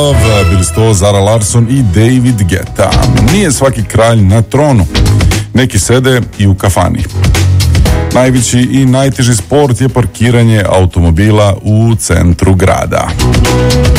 Bili su to Zara Larsson i David Guetta. Nije svaki kralj na tronu. Neki sede i u kafani. Najveći i najteži sport je parkiranje automobila u centru grada.